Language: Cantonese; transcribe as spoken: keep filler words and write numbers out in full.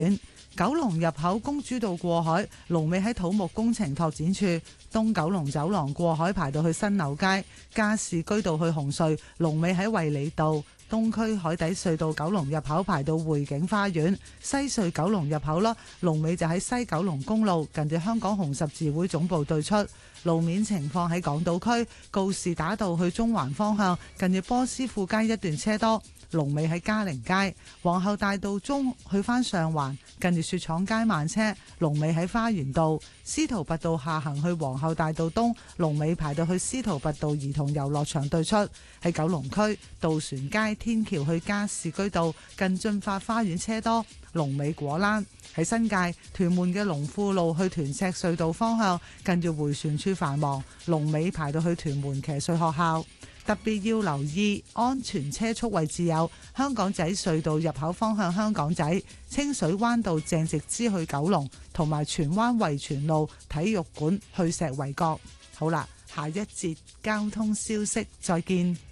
九龍入口公主道過海，龍尾喺土木工程拓展處；東九龍走廊過海排到去新樓街，加士居道去紅隧，龍尾喺衛理道；東區海底隧道九龍入口排到匯景花園，西隧九龍入口啦，龍尾就喺西九龍公路近住香港紅十字會總部對出。路面情況喺港島區告士打道去中環方向，近住波斯富街一段車多。龍尾喺嘉寧街，皇后大道中去返上環，近住雪廠街慢車，龍尾喺花園道；司徒拔道下行去皇后大道東，龍尾排到去司徒拔道兒童遊樂場對出。喺九龍區渡船街天橋去加士居道，近駿發花園車多，龍尾果欄。喺新界屯門嘅龍富路去屯赤隧道方向，近住迴旋處繁忙，龍尾排到去屯門騎術學校。特別要留意安全車速位置有香港仔隧道入口方向香港仔、清水灣道鄭直支去九龍，同埋荃灣惠荃路體育館去石圍角。好啦，下一節交通消息再見。